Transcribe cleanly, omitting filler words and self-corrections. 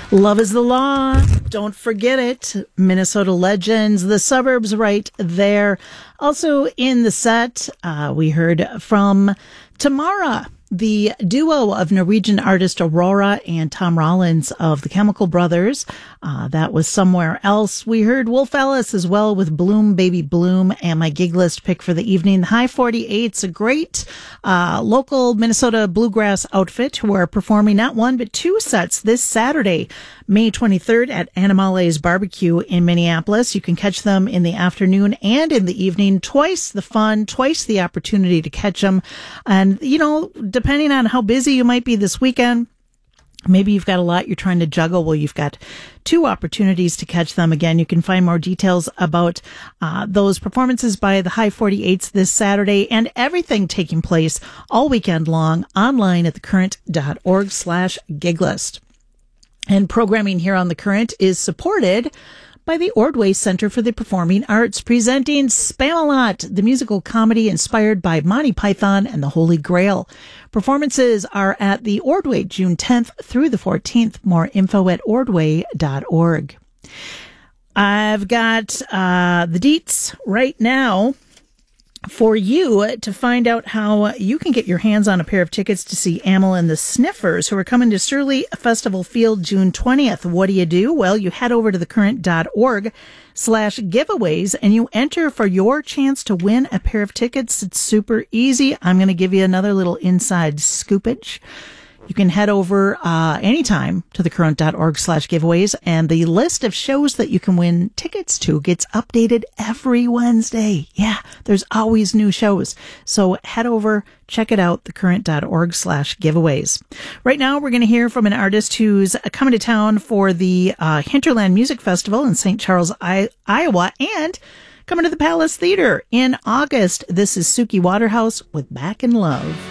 Love is the law. Don't forget it. Minnesota Legends, the suburbs right there. Also in the set, we heard from Tamara, the duo of Norwegian artist Aurora and Tom Rollins of the Chemical Brothers. That was Somewhere Else. We heard Wolf Ellis as well with Bloom Baby Bloom, and my gig list pick for the evening, High 48's a great local Minnesota bluegrass outfit who are performing not one but two sets this Saturday, May 23rd at Animale's Barbecue in Minneapolis. You can catch them in the afternoon and in the evening. Twice the fun, twice the opportunity to catch them. And, you know, depending on how busy you might be this weekend, maybe you've got a lot you're trying to juggle. Well, you've got two opportunities to catch them. Again, you can find more details about those performances by the High 48s this Saturday and everything taking place all weekend long online at thecurrent.org/giglist. And programming here on The Current is supported by the Ordway Center for the Performing Arts, presenting Spamalot, the musical comedy inspired by Monty Python and the Holy Grail. Performances are at the Ordway, June 10th through the 14th. More info at ordway.org. I've got the deets right now for you to find out how you can get your hands on a pair of tickets to see Amyl and the Sniffers, who are coming to Shirley Festival Field June 20th. What do? Well, you head over to thecurrent.org/giveaways and you enter for your chance to win a pair of tickets. It's super easy. I'm going to give you another little inside scoopage. You can head over anytime to thecurrent.org/giveaways, and the list of shows that you can win tickets to gets updated every Wednesday. Yeah, there's always new shows. So head over, check it out, thecurrent.org/giveaways. Right now, we're going to hear from an artist who's coming to town for the Hinterland Music Festival in St. Charles, Iowa, and coming to the Palace Theater in August. This is Suki Waterhouse with Back in Love.